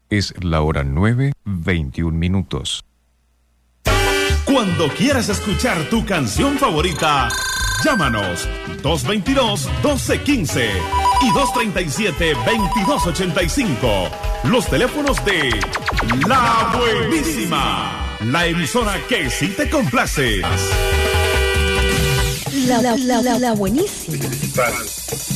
Es la hora 9:21. Cuando quieras escuchar tu canción favorita, llámanos 222-1215 y 237-2285. Los teléfonos de La Buenísima, la emisora que sí te complace. La Buenísima.